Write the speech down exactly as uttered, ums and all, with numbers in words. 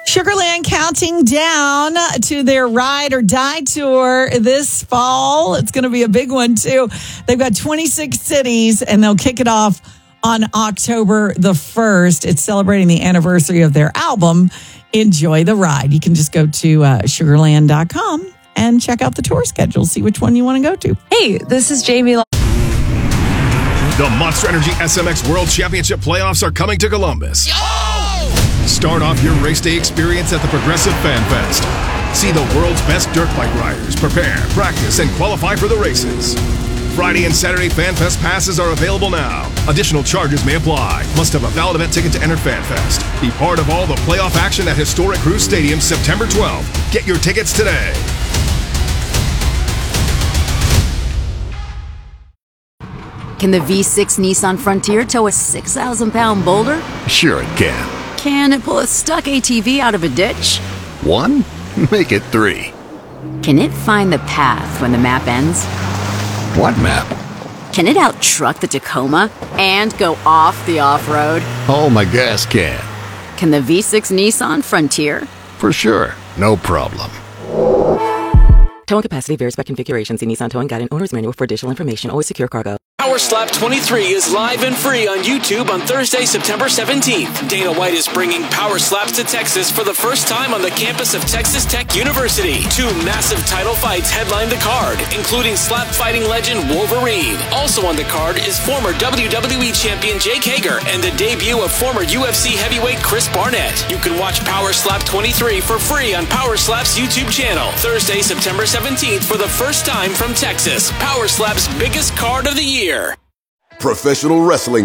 Sugarland counting down to their Ride or Die tour this fall. It's going to be a big one, too. They've got twenty-six cities, and they'll kick it off on October the first. It's celebrating the anniversary of their album, Enjoy the Ride. You can just go to uh, sugarland dot com and check out the tour schedule, see which one you want to go to. Hey, this is Jamie. The Monster Energy S M X World Championship playoffs are coming to Columbus. Yo! Start off your race day experience at the Progressive Fan Fest. See the world's best dirt bike riders prepare, practice, and qualify for the races. Friday and Saturday Fan Fest passes are available now. Additional charges may apply. Must have a valid event ticket to enter Fan Fest. Be part of all the playoff action at historic Crew Stadium September twelfth. Get your tickets today. Can the V six Nissan Frontier tow a six thousand pound boulder? Sure it can. Can it pull a stuck A T V out of a ditch? One? Make it three. Can it find the path when the map ends? What map? Can it out-truck the Tacoma and go off the off-road? Oh, my gas can. Can the V six Nissan Frontier? For sure. No problem. Towing capacity varies by configuration. See Nissan Towing Guide and Owner's Manual for additional information. Always secure cargo. Power Slap twenty-three is live and free on YouTube on Thursday, September seventeenth. Dana White is bringing Power Slaps to Texas for the first time on the campus of Texas Tech University. Two massive title fights headline the card, including slap fighting legend Wolverine. Also on the card is former W W E champion Jake Hager and the debut of former U F C heavyweight Chris Barnett. You can watch Power Slap twenty-three for free on Power Slap's YouTube channel. Thursday, September seventeenth for the first time from Texas. Power Slap's biggest card of the year. Professional wrestling